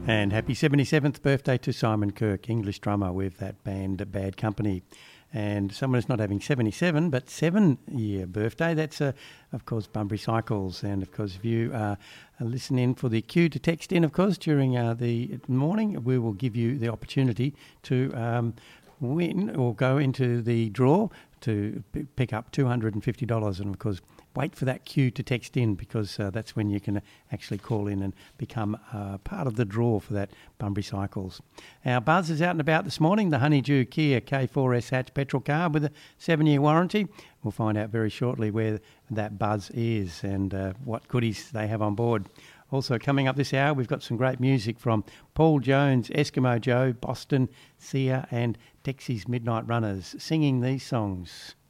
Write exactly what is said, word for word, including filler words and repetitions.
And happy seventy-seventh birthday to Simon Kirke, English drummer with that band Bad Company. And someone who's not having seventy-seven, but seven-year birthday, that's, uh, of course, Bunbury Cycles. And, of course, if you uh, listen in for the cue to text in, of course, during uh, the morning, we will give you the opportunity to um, win or go into the draw to p- pick up two hundred fifty dollars. And, of course, wait for that cue to text in, because uh, that's when you can actually call in and become uh, part of the draw for that Bunbury Cycles. Our buzz is out and about this morning, the Honeydew Kia K four S hatch petrol car with a seven-year warranty. We'll find out very shortly where that buzz is and uh, what goodies they have on board. Also coming up this hour, we've got some great music from Paul Jones, Eskimo Joe, Boston, Sia and Dexy's Midnight Runners singing these songs.